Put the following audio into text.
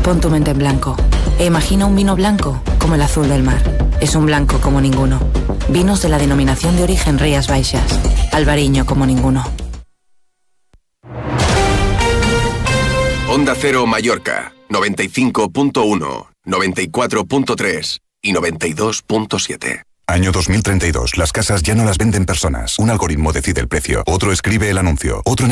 Pon tu mente en blanco e imagina un vino blanco como el azul del mar. Es un blanco como ninguno. Vinos de la denominación de origen Rías Baixas. Albariño como ninguno. Onda Cero Mallorca, 95.1, 94.3 y 92.7. Año 2032. Las casas ya no las venden personas. Un algoritmo decide el precio. Otro escribe el anuncio. Otro